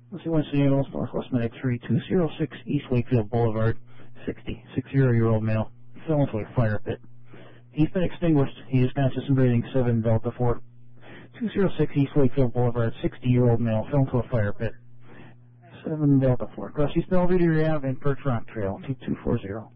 Let's see, Winston Eagles, Northwest Medic 3206 East Wakefield Boulevard, 60-year-old male, fell into a fire pit. He's been extinguished. He is conscious and breathing. 7 Delta 4. 206 East Wakefield Boulevard, 60-year-old male, fell into a fire pit. 7 Delta 4. Across East Belvedere Ave and Perch Rock Trail, 2240.